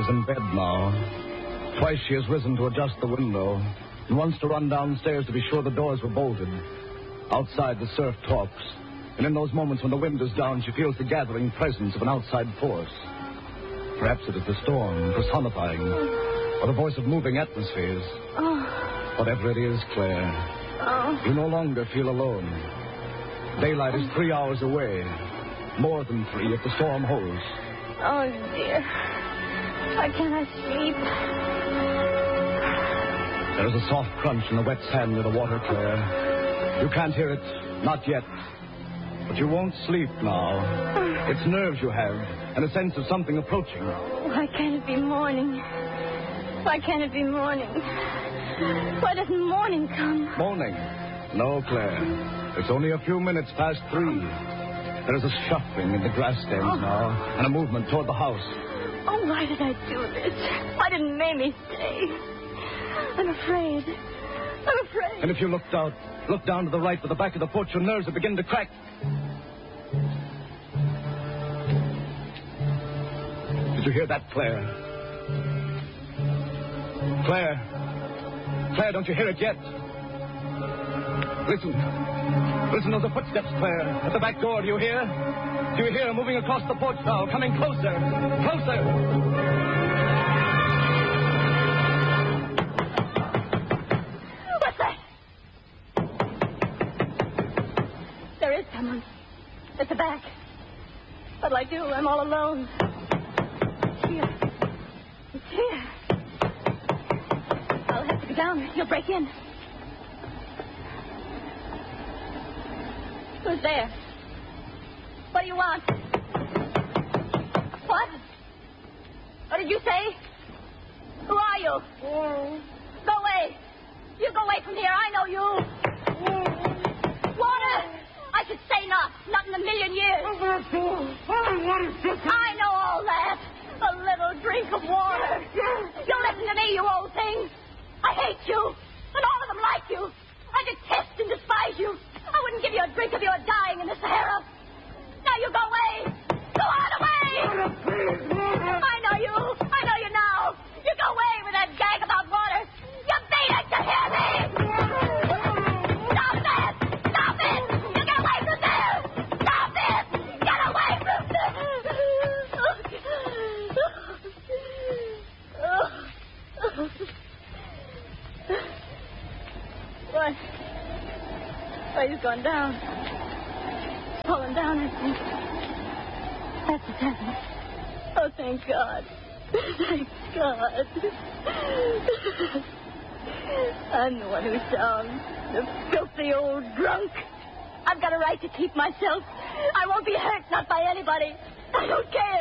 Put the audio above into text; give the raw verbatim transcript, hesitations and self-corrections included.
is in bed now. Twice she has risen to adjust the window, and once to run downstairs to be sure the doors were bolted. Outside, the surf talks, and in those moments when the wind is down, she feels the gathering presence of an outside force. Perhaps it is the storm personifying, or the voice of moving atmospheres. Oh. Whatever it is, Claire, Oh. you no longer feel alone. Daylight is three hours away, more than three if the storm holds. Oh, dear. Why can't I sleep? There is a soft crunch in the wet sand near the water, Claire. You can't hear it, not yet. But you won't sleep now. It's nerves you have, and a sense of something approaching. Why can't it be morning? Why can't it be morning? Why doesn't morning come? Morning? No, Claire. It's only a few minutes past three. There is a shuffling in the grass stems oh. now, and a movement toward the house. Oh, why did I do this? Why didn't Mamie stay? I'm afraid. I'm afraid. And if you looked out, look down to the right to the back of the porch, your nerves will begin to crack. Did you hear that, Claire? Claire. Claire, don't you hear it yet? Listen. Listen to the footsteps, Claire. At the back door, do you hear? Do you hear moving across the porch now, coming closer, closer? What's that? There is someone. At the back. What'll I do? I'm all alone. It's here. It's here. I'll have to go down. You'll break in. Who's there? What do you want? What? What did you say? Who are you? Yeah. Go away. You go away from here. I know you. Yeah. Water! I should say not. Not in a million years. I know all that. A little drink of water. You listen to me, you old thing. I hate you. And all of them like you. I detest and despise you. I wouldn't give you a drink if you were dying in the Sahara. Now you go away. Go on away. I know you. I know you now. You go away with that gag about water. You beat it. You hear me? Stop it. Stop it. You get away from there. Stop it. Get away from there. What? Oh, he's gone down. Fallen down, I think. That's what's happened. Oh, thank God. Thank God. I'm the one who's down. The filthy old drunk. I've got a right to keep myself. I won't be hurt, not by anybody. I don't care.